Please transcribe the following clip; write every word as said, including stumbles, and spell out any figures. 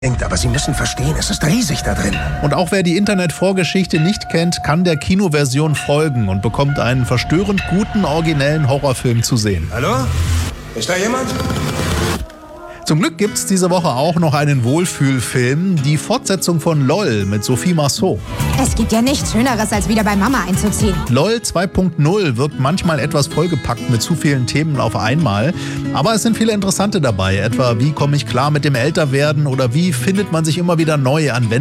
Aber Sie müssen verstehen, es ist riesig da drin. Und auch wer die Internetvorgeschichte nicht kennt, kann der Kinoversion folgen und bekommt einen verstörend guten, originellen Horrorfilm zu sehen. Hallo? Ist da jemand? Zum Glück gibt's diese Woche auch noch einen Wohlfühlfilm, die Fortsetzung von LOL mit Sophie Marceau. Es gibt ja nichts Schöneres, als wieder bei Mama einzuziehen. LOL zwei Punkt null wirkt manchmal etwas vollgepackt mit zu vielen Themen auf einmal. Aber es sind viele interessante dabei, etwa wie komme ich klar mit dem Älterwerden oder wie findet man sich immer wieder neu an